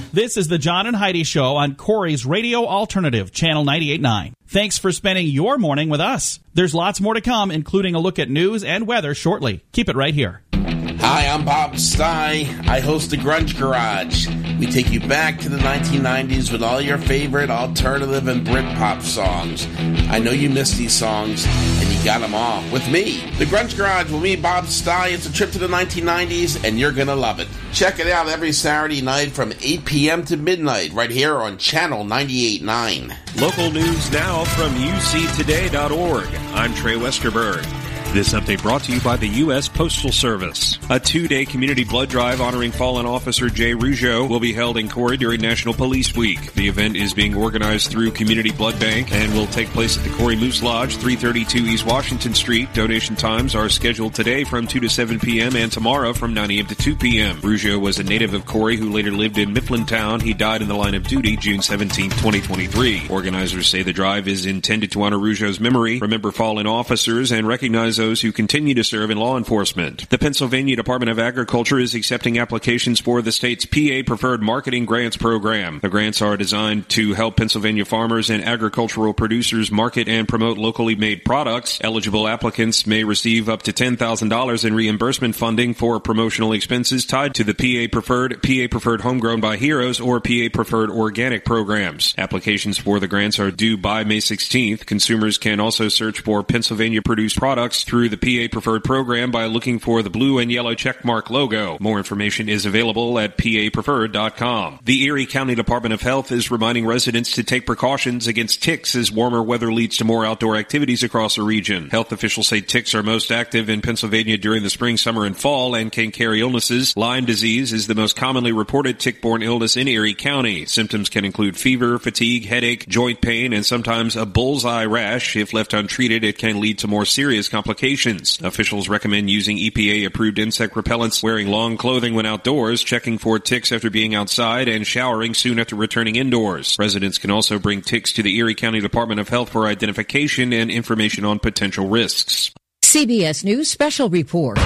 This is the John and Heidi Show on Corey's Radio Alternative, Channel 98.9. Thanks for spending your morning with us. There's lots more to come, including a look at news and weather shortly. Keep it right here. Hi, I'm Bob Stye. I host the Grunge Garage. We take you back to the 1990s with all your favorite alternative and Britpop songs. I know you missed these songs, and you got them all with me. The Grunge Garage with me, Bob Stye. It's a trip to the 1990s, and you're going to love it. Check it out every Saturday night from 8 p.m. to midnight right here on Channel 98.9. Local news now from uctoday.org. I'm Trey Westerberg. This update brought to you by the U.S. Postal Service. A 2-day community blood drive honoring fallen officer Jay Rougeau will be held in Corey during National Police Week. The event is being organized through Community Blood Bank and will take place at the Corey Moose Lodge, 332 East Washington Street. Donation times are scheduled today from 2 to 7 p.m. and tomorrow from 9 a.m. to 2 p.m. Rougeau was a native of Corey who later lived in Mifflintown. He died in the line of duty June 17, 2023. Organizers say the drive is intended to honor Rougeau's memory, remember fallen officers, and recognize those who continue to serve in law enforcement. The Pennsylvania Department of Agriculture is accepting applications for the state's PA Preferred Marketing Grants program. The grants are designed to help Pennsylvania farmers and agricultural producers market and promote locally made products. Eligible applicants may receive up to $10,000 in reimbursement funding for promotional expenses tied to the PA Preferred Homegrown by Heroes, or PA Preferred Organic programs. Applications for the grants are due by May 16th. Consumers can also search for Pennsylvania-produced products through the PA Preferred program by looking for the blue and yellow checkmark logo. More information is available at papreferred.com. The Erie County Department of Health is reminding residents to take precautions against ticks as warmer weather leads to more outdoor activities across the region. Health officials say ticks are most active in Pennsylvania during the spring, summer, and fall and can carry illnesses. Lyme disease is the most commonly reported tick-borne illness in Erie County. Symptoms can include fever, fatigue, headache, joint pain, and sometimes a bullseye rash. If left untreated, it can lead to more serious complications. Officials recommend using EPA-approved insect repellents, wearing long clothing when outdoors, checking for ticks after being outside, and showering soon after returning indoors. Residents can also bring ticks to the Erie County Department of Health for identification and information on potential risks. CBS News Special Report.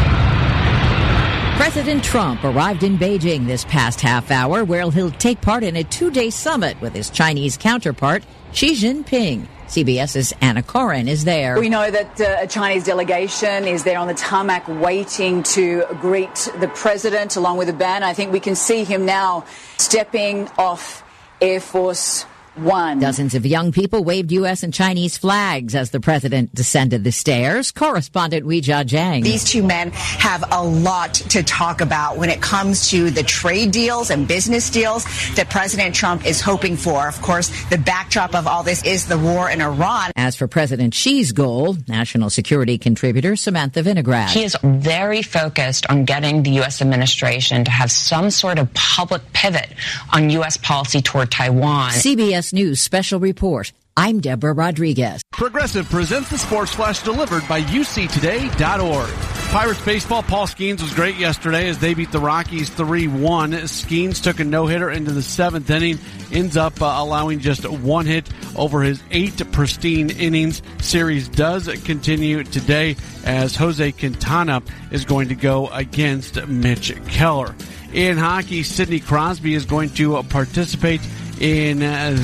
President Trump arrived in Beijing this past half hour, where he'll take part in a 2-day summit with his Chinese counterpart, Xi Jinping. CBS's Anna Corin is there. We know that a Chinese delegation is there on the tarmac waiting to greet the president along with a band. I think we can see him now stepping off Air Force One. Dozens of young people waved U.S. and Chinese flags as the president descended the stairs. Correspondent Weijia Jiang. These two men have a lot to talk about when it comes to the trade deals and business deals that President Trump is hoping for. Of course, the backdrop of all this is the war in Iran. As for President Xi's goal, national security contributor Samantha Vinograd. He is very focused on getting the U.S. administration to have some sort of public pivot on U.S. policy toward Taiwan. CBS News Special Report. I'm Deborah Rodriguez. Progressive presents the Sports Flash delivered by uctoday.org. Pirates baseball, Paul Skeens was great yesterday as they beat the Rockies 3-1. Skeens took a no-hitter into the 7th inning, ends up allowing just 1 hit over his 8 pristine innings. Series does continue today as Jose Quintana is going to go against Mitch Keller. In hockey, Sidney Crosby is going to participate in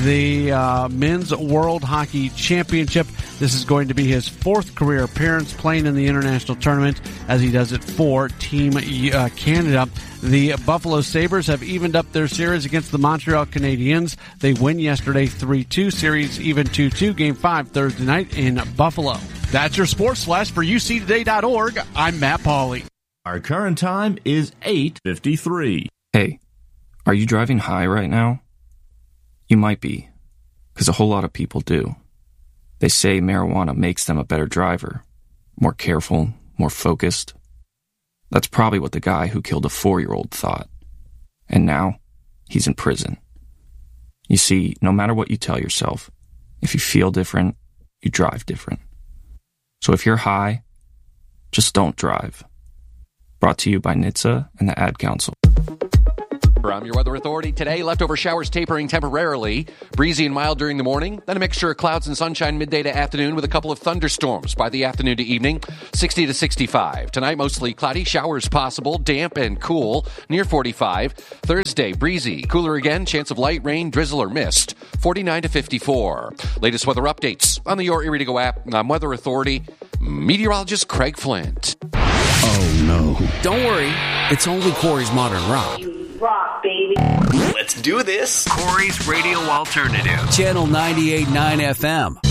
the Men's World Hockey Championship. This is going to be his 4th career appearance playing in the international tournament as he does it for Team Canada. The Buffalo Sabres have evened up their series against the Montreal Canadiens. They win yesterday 3-2. Series even 2-2. Game 5 Thursday night in Buffalo. That's your Sports Flash for uctoday.org. I'm Matt Pauley. Our current time is 8:53. Hey, are you driving high right now? You might be, because a whole lot of people do. They say marijuana makes them a better driver, more careful, more focused. That's probably what the guy who killed a 4-year-old thought. And now, he's in prison. You see, no matter what you tell yourself, if you feel different, you drive different. So if you're high, just don't drive. Brought to you by NHTSA and the Ad Council. I'm your Weather Authority. Today, leftover showers tapering temporarily. Breezy and mild during the morning. Then a mixture of clouds and sunshine midday to afternoon with a couple of thunderstorms by the afternoon to evening. 60 to 65. Tonight, mostly cloudy. Showers possible. Damp and cool. Near 45. Thursday, breezy. Cooler again. Chance of light rain, drizzle, or mist. 49 to 54. Latest weather updates on the Your Erie to Go app. I'm Weather Authority meteorologist Craig Flint. Oh, no. Don't worry. It's only Corey's Modern Rock. Rock, baby. Let's do this. Corey's Radio Alternative. Channel 98.9 FM.